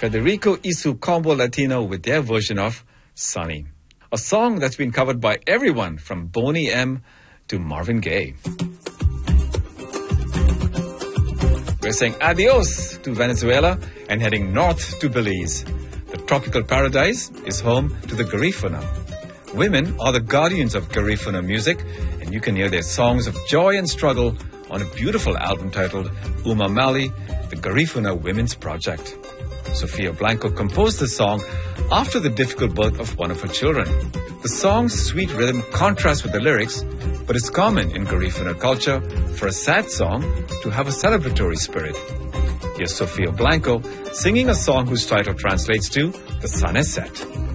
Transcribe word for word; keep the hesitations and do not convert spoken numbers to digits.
Federico Isu Combo Latino with their version of Sunny, a song that's been covered by everyone from Boney M to Marvin Gaye. We're saying adios to Venezuela and heading north to Belize. The tropical paradise is home to the Garifuna. Women are the guardians of Garifuna music, and you can hear their songs of joy and struggle on a beautiful album titled Uma Mali, the Garifuna Women's Project. Sofia Blanco composed the song after the difficult birth of one of her children. The song's sweet rhythm contrasts with the lyrics, but it's common in Garifuna culture for a sad song to have a celebratory spirit. Here's Sofia Blanco singing a song whose title translates to The Sun Has Set.